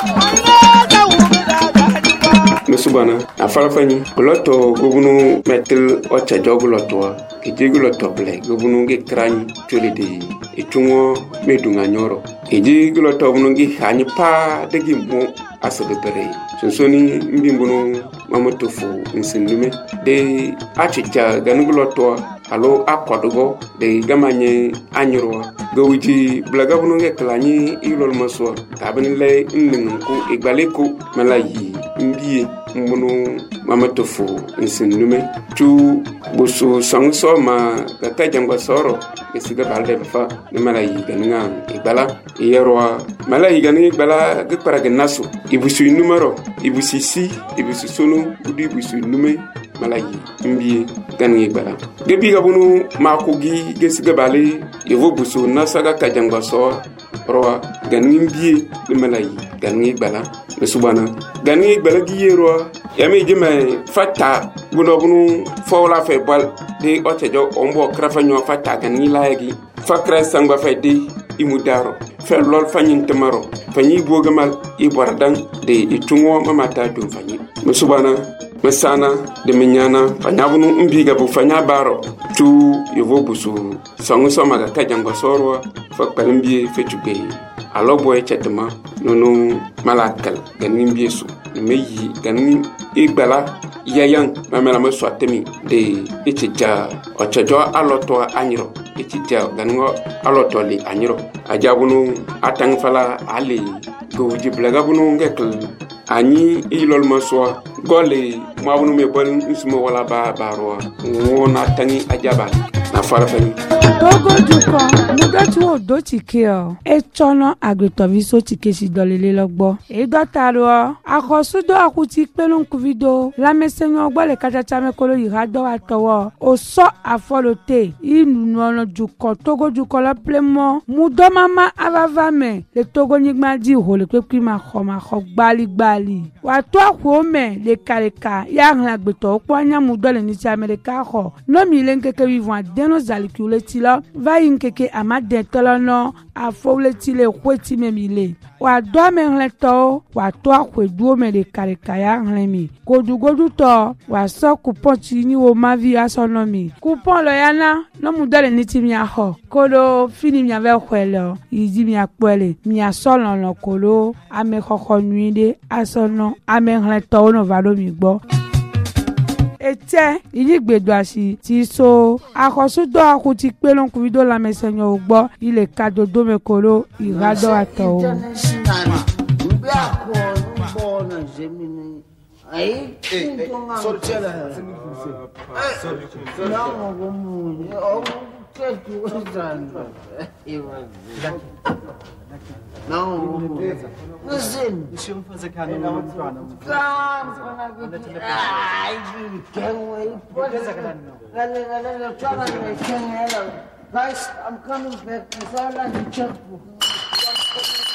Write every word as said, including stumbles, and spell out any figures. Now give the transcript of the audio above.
Mesubana afarafani loto gobunu metel ocha joguloto kijiguloto ble gobunu ge krani tolide itungo medunga nyoro kijiguloto bunu gi hani pa degi mo asabe bere sonsoni mbimbunu mamotofu nsindume de achicha ganuguloto alo akwadugo de gamanye anyro gowiji blaga bunu ge klani ilol maso tabinle nningu igbaleko malayi mbiye mbunu mamatofu nsindume tu busu sangso ma gata jangwa soro esiga balde fa ne malayi ganinga igbala yerwa malayi ganinga igbala ge paraga naso ibusu numero ibusu si ibusu sunu udi ibusu nume malayi mbiye ganinga igbala gebi gabunu makogi gesiga bale yevo busu nasaga kajangwa so roa ganinga mbiye ne malayi ganinga igbala mesubana ganinga igbala giyero yami jime fata buno bunu fawla fe bal de otejo ombo krafanyo fata gani laagi fakra sangba fe de imudaro fe lol fanyin tamaro fanyi bogamal ibordan de itungo mamata dum fanyi musubana mesana de menyana fanyabunu mbiga bu fanya baro tu yovo busu sangu somaga kajango sorwa fakpalimbi fetube alo boy chetma nono malakal ganin biesu meyi ganin igbala yayan mamela mo swatemi de itija ochojo aloto anyiro itija ganin aloto li anyiro ajabunu atang fala ali go jiblaga bunu ngekl ani ilol maswa gole mabunu me bol nsmo wala ba baro wona tangi ajaba na farafani Togo juko mudatu odo tikeo e chono agritoviso tikesi dolele logbo e dotaro akosudo akuti pelun kuvido la mesenyo ogbo le kachacha mekolo yirado atowo oso afolote inu no juko Togo juko la plemo mudo mama avavame le Togo nyigma di ho le pepi ma khoma kho gbali gbali wa to ko me le kaleka ya hla gbeto kwanya mudo le ni ti America kho no mi lenkeke vivant deno zalikule tilo va yinkeke amade tolono afowle tile kweti memile wa do me hleto wa to akweduo me le kaleka ya hlemi godu godu to wa so coupon ti ni wo mavi asonomi coupon lo yana no mudo le ni ti mi aho kolo fini mi ave kwelo yidi mi apole mi asolo no kolo ame khokho nuide asono ame hleto no valo mi gbo ete iligbedo asi ti so akosudo akuti pelon kuvido la mesenyo ogbo ile kadodo mekolo irado ato Aí, sortela. Não, vamos. Eu quero que não, listen. Deixa eu fazer cara não. Ai, quem é? Galera, galera, chama quem é? Guys, I'm coming back. It's all like a checkbook.